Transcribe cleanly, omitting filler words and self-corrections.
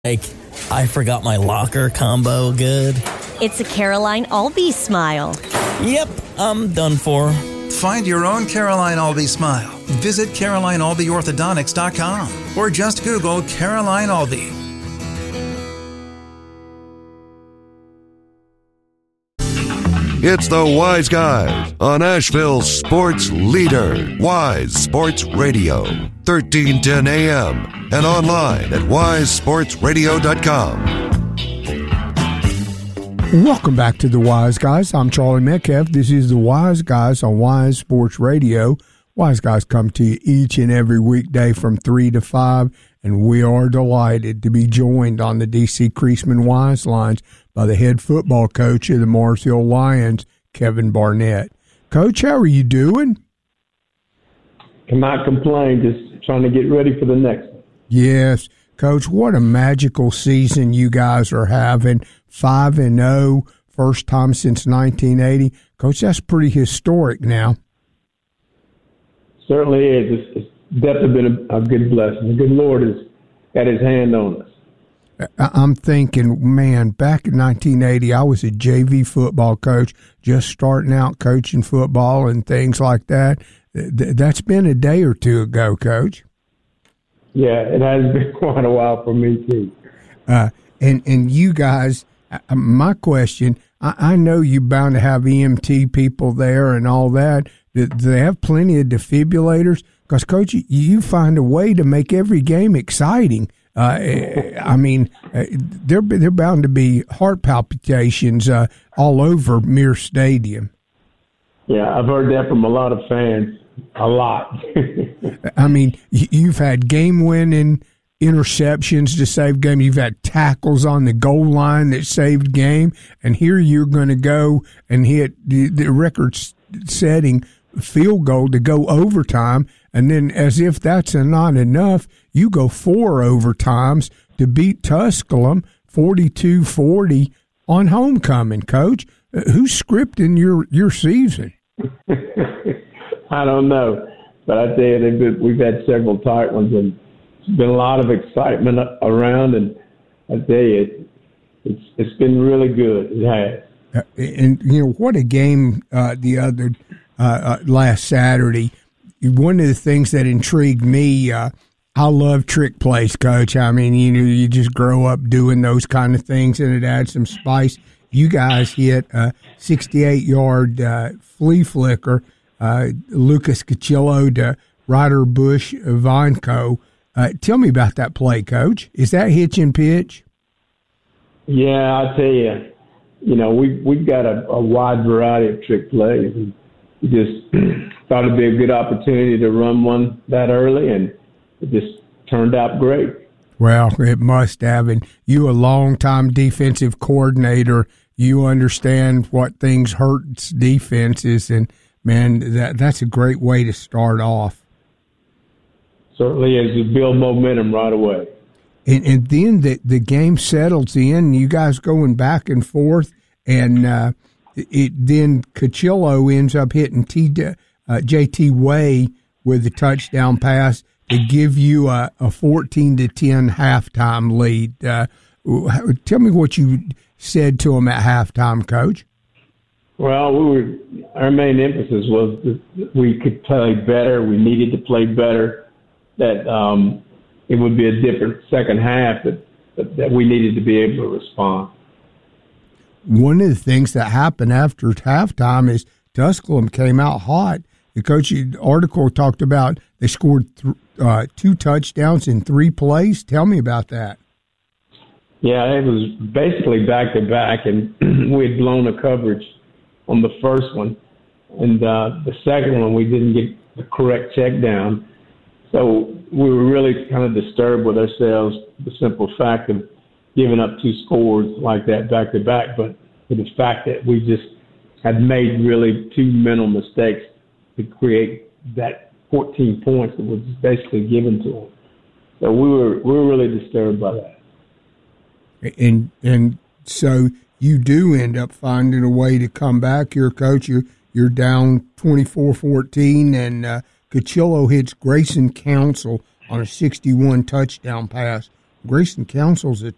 Like, I forgot my locker combo good. It's a Caroline Albee smile. Yep, I'm done for. Find your own Caroline Albee smile. Visit CarolineAlbeeOrthodontics.com or just Google Caroline Albee. It's the Wise Guys on Asheville's sports leader, Wise Sports Radio, 1310 AM, and online at wisesportsradio.com. Welcome back to the Wise Guys. I'm Charlie Metcalf. This is the Wise Guys on Wise Sports Radio. Wise Guys come to you each and every weekday from 3 to 5, and we are delighted to be joined on the D.C. Creasman Wise Lines by the head football coach of the Mars Hill Lions, Kevin Barnett. Coach, how are you doing? Cannot complain, just trying to get ready for the next one. Yes. Coach, what a magical season you guys are having. 5-0, first time since 1980. Coach, that's pretty historic now. Certainly is. It's definitely been a good blessing. The good Lord has got his hand on us. I'm thinking, man, back in 1980, I was a JV football coach, just starting out coaching football and things like that. That's been a day or two ago, Coach. Yeah, it has been quite a while for me, too. And you guys, my question, I know you're bound to have EMT people there and all that. Do they have plenty of defibrillators? Because, Coach, you find a way to make every game exciting. I mean, they're bound to be heart palpitations all over Mir Stadium. Yeah, I've heard that from a lot of fans, a lot. I mean, you've had game-winning interceptions to save game. You've had tackles on the goal line that saved game, and here you're going to go and hit the record-setting field goal to go overtime, and then as if that's not enough, you go 4 overtimes to beat Tusculum 42-40 on homecoming. Coach, who's scripting your season? I don't know, but I tell you, we've had several tight ones, and there's been a lot of excitement around, and I tell you, it's been really good. It has. And you know what a game the other last Saturday. One of the things that intrigued me, I love trick plays, Coach. I mean, you just grow up doing those kind of things, and it adds some spice. You guys hit a 68-yard flea flicker, Lucas Cachillo to Ryder Bush Vanco. Tell me about that play, Coach. Is that hitch and pitch? Yeah, I tell you, we've got a wide variety of trick plays. And we just thought it'd be a good opportunity to run one that early, and it just turned out great. Well, it must have. And you, a long-time defensive coordinator, you understand what things hurts defenses, and, man, that's a great way to start off. Certainly is. You build momentum right away. And then the game settles in, you guys going back and forth, and then Cachillo ends up hitting J.T. Way with the touchdown pass to give you a 14-10 halftime lead. Tell me what you said to him at halftime, Coach. Well, our main emphasis was that we could play better. We needed to play better. That it would be a different second half. That we needed to be able to respond. One of the things that happened after halftime is Tusculum came out hot. The coach article talked about they scored 2 touchdowns in 3 plays. Tell me about that. Yeah, it was basically back-to-back, and we had blown a coverage on the first one. And the second one, we didn't get the correct check down. So we were really kind of disturbed with ourselves, the simple fact of giving up 2 scores like that back-to-back, but for the fact that we just had made really 2 mental mistakes to create that 14 points that was basically given to them. So we were really disturbed by that. And so you do end up finding a way to come back here, Coach. You're down 24-14, and Cachillo hits Grayson Council on a 61 touchdown pass. Grayson Council's a